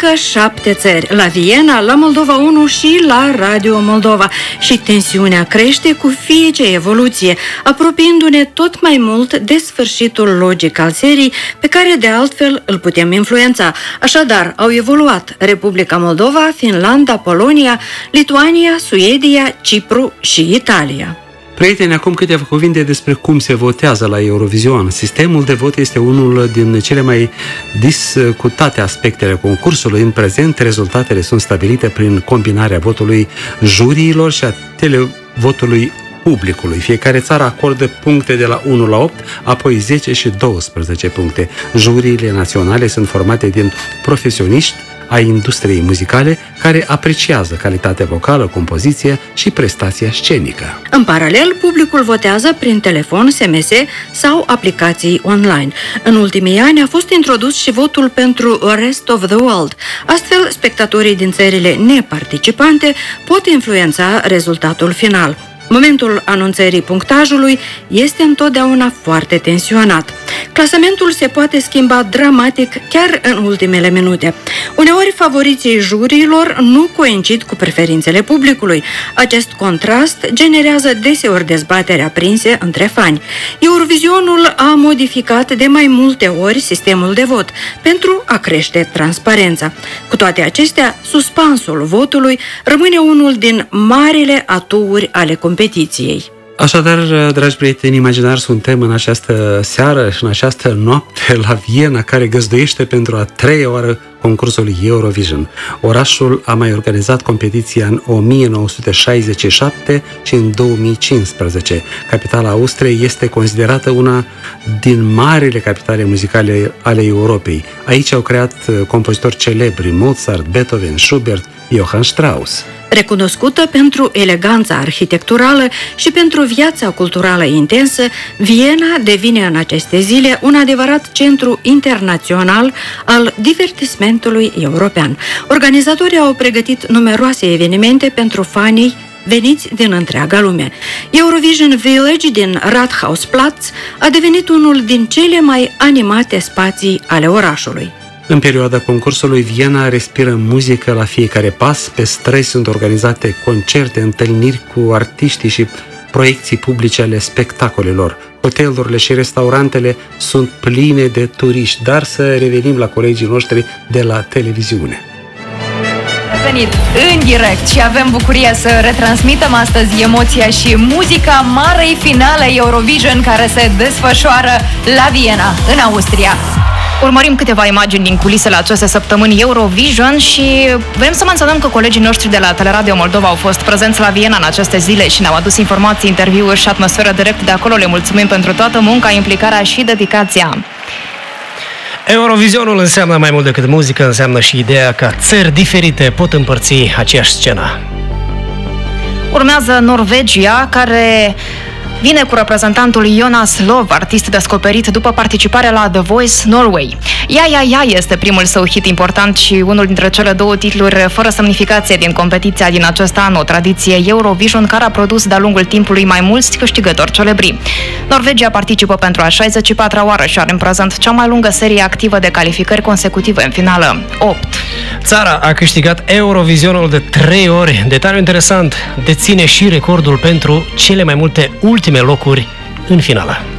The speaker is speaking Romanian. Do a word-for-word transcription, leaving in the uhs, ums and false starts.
încă șapte țări, la Viena, la Moldova unu și la Radio Moldova. Și tensiunea crește cu fiecare evoluție, apropiindu-ne tot mai mult de sfârșitul logic al serii, pe care de altfel îl putem influența. Așadar, au evoluat Republica Moldova, Finlanda, Polonia, Lituania, Suedia, Cipru și Italia. Prieteni, acum câteva cuvinte despre cum se votează la Eurovision. Sistemul de vot este unul din cele mai discutate aspectele concursului. În prezent, rezultatele sunt stabilite prin combinarea votului juriilor și a televotului publicului. Fiecare țară acordă puncte de la unu la opt, apoi zece și doisprezece puncte. Juriile naționale sunt formate din profesioniști ai industriei muzicale care apreciază calitatea vocală, compoziția și prestația scenică. În paralel, publicul votează prin telefon, S M S sau aplicații online. În ultimii ani a fost introdus și votul pentru Rest of the World. Astfel, spectatorii din țările neparticipante pot influența rezultatul final. Momentul anunțării punctajului este întotdeauna foarte tensionat. Clasamentul se poate schimba dramatic chiar în ultimele minute. Uneori, favoriții juriilor nu coincid cu preferințele publicului. Acest contrast generează deseori dezbateri aprinse între fani. Eurovisionul a modificat de mai multe ori sistemul de vot pentru a crește transparența. Cu toate acestea, suspansul votului rămâne unul din marile aturi ale competiției. Așadar, dragi prieteni imaginari, suntem în această seară și în această noapte la Viena, care găzduiește pentru a treia oară concursul Eurovision. Orașul a mai organizat competiția în o mie nouă sute șaizeci și șapte și în două mii cincisprezece. Capitala Austriei este considerată una din marile capitale muzicale ale Europei. Aici au creat compozitori celebri Mozart, Beethoven, Schubert, Johann Strauss. Recunoscută pentru eleganța arhitecturală și pentru viața culturală intensă, Viena devine în aceste zile un adevărat centru internațional al divertismentului european. Organizatorii au pregătit numeroase evenimente pentru fanii veniți din întreaga lume. Eurovision Village din Rathausplatz a devenit unul din cele mai animate spații ale orașului. În perioada concursului, Viena respiră muzică la fiecare pas. Pe străzi sunt organizate concerte, întâlniri cu artiștii și proiecții publice ale spectacolelor. Hotelurile și restaurantele sunt pline de turiști, dar să revenim la colegii noștri de la televiziune. Venit în direct și avem bucuria să retransmitem astăzi emoția și muzica marei finale Eurovision care se desfășoară la Viena, în Austria. Urmărim câteva imagini din culisele acestei săptămâni Eurovision și vrem să menționăm că colegii noștri de la Teleradio Moldova au fost prezenți la Viena în aceste zile și ne-au adus informații, interviuri și atmosferă direct de acolo. Le mulțumim pentru toată munca, implicarea și dedicația. Eurovisionul înseamnă mai mult decât muzică, înseamnă și ideea că țări diferite pot împărți aceeași scenă. Urmează Norvegia, care vine cu reprezentantul Jonas Love, artist descoperit după participarea la The Voice Norway. Ia, ia, ia este primul său hit important și unul dintre cele două titluri fără semnificație din competiția din acest an, o tradiție Eurovision care a produs de-a lungul timpului mai mulți câștigători celebri. Norvegia participă pentru a șaizeci și patra oară și are în prezent cea mai lungă serie activă de calificări consecutive în finală, opt. Țara a câștigat Eurovisionul de trei ori. Detaliu interesant, deține și recordul pentru cele mai multe ultime locuri în finală.